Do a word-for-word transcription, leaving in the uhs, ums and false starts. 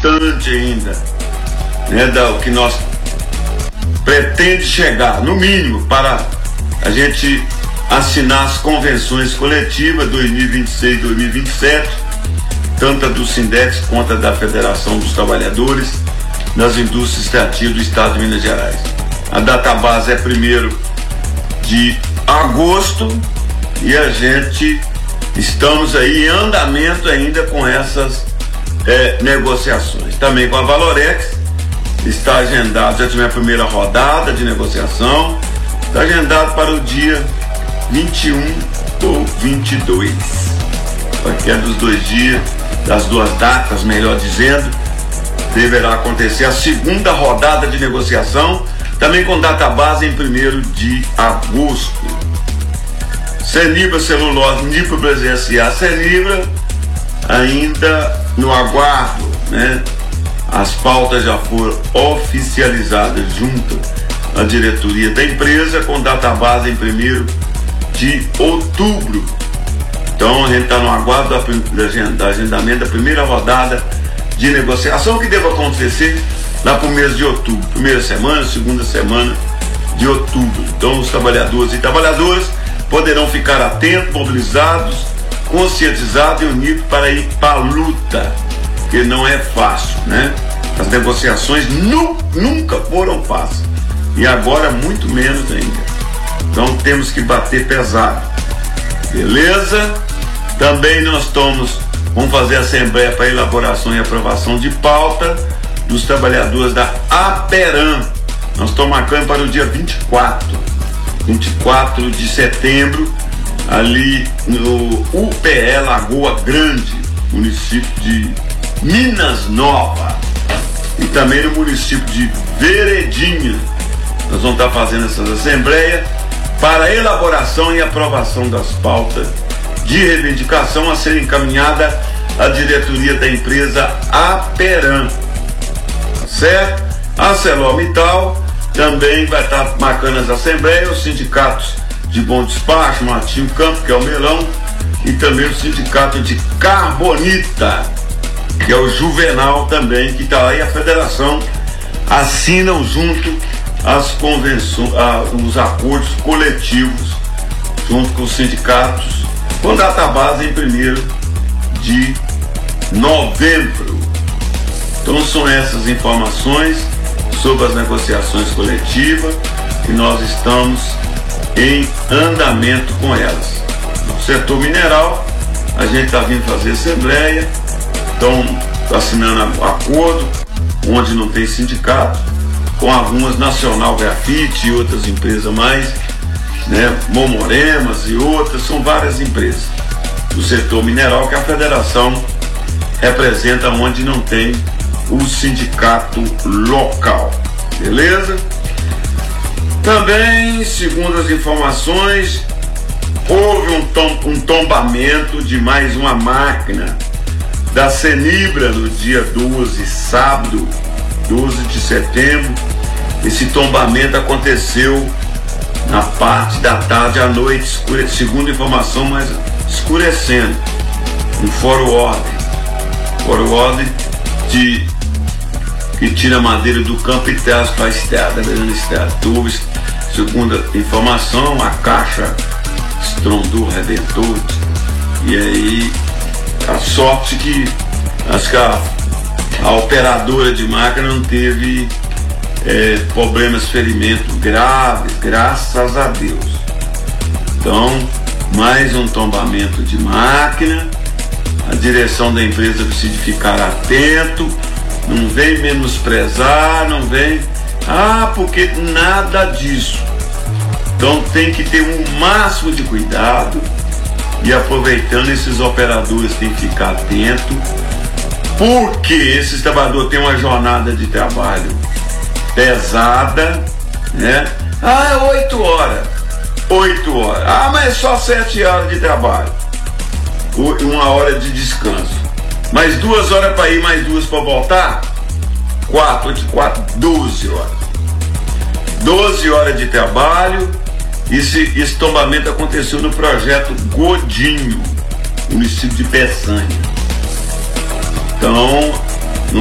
distante ainda, né, do que nós pretende chegar, no mínimo, para a gente assinar as convenções coletivas dois mil e vinte e seis, dois mil e vinte e sete, tanto a do Sindex quanto a da Federação dos Trabalhadores das Indústrias Extrativas do Estado de Minas Gerais. A database é primeiro de agosto e a gente estamos aí em andamento ainda com essas é, negociações. Também com a Valorex está agendado, já tivemos a primeira rodada de negociação, está agendado para o dia vinte e um ou vinte e dois, qualquer dos dois dias, das duas datas, melhor dizendo, deverá acontecer a segunda rodada de negociação, também com data base em primeiro de agosto. Cenibra Celulose, Nipro Brasil S A, Cenibra ainda no aguardo, né? As pautas já foram oficializadas junto à diretoria da empresa, com data base em primeiro de outubro. Então a gente está no aguardo do agendamento da primeira rodada de negociação, que deve acontecer lá para o mês de outubro, primeira semana, segunda semana de outubro. Então os trabalhadores e trabalhadoras poderão ficar atentos, mobilizados, conscientizados e unidos para ir para a luta, que não é fácil, né? As negociações nu, nunca foram fáceis e agora muito menos ainda. Então temos que bater pesado, beleza? Também nós estamos, vamos fazer a assembleia para elaboração e aprovação de pauta dos trabalhadores da Aperam. Nós estamos marcando para o dia vinte e quatro de setembro, ali no U P E Lagoa Grande, município de Minas Nova, e também no município de Veredinha. Nós vamos estar fazendo essas assembleias para elaboração e aprovação das pautas de reivindicação a serem encaminhada à diretoria da empresa Aperam, certo? A ArcelorMittal também vai estar marcando as assembleias, os sindicatos de Bom Despacho, Martinho Campo, que é o Melão, e também o sindicato de Carbonita, que é o Juvenal também, que está aí, a federação assinam junto as convenções, os acordos coletivos junto com os sindicatos, com data base em primeiro de novembro. Então são essas informações sobre as negociações coletivas que nós estamos em andamento com elas. No setor mineral, a gente está vindo fazer assembleia, estão assinando acordo onde não tem sindicato, com algumas Nacional Grafite e outras empresas mais, né, Momoremas e outras, são várias empresas do setor mineral que a federação representa onde não tem o sindicato local, beleza? Também, segundo as informações, houve um, tom, um tombamento de mais uma máquina da Cenibra no dia doze, sábado, doze de setembro. Esse tombamento aconteceu na parte da tarde à noite, escure, segundo informação, mas escurecendo, um forward, forward de que tira madeira do campo e traz para a estrada, beirando a estrada. Houve, segundo a informação, a caixa estrondou, arrebentou, e aí a sorte que acho que a, a operadora de máquina não teve é, problemas, ferimentos graves, graças a Deus. Então, mais um tombamento de máquina. A direção da empresa precisa ficar atento, não vem menosprezar, não vem, ah, porque nada disso. Então tem que ter um máximo de cuidado e, aproveitando, esses operadores têm que ficar atentos, porque esses trabalhadores têm uma jornada de trabalho pesada, né? Ah, é oito horas, oito horas, ah, mas é só sete horas de trabalho, uma hora de descanso, mais duas horas para ir, mais duas para voltar, quatro, oito, quatro, doze horas, doze horas de trabalho. Esse, esse tombamento aconteceu no projeto Godinho, município de Peçanha. Então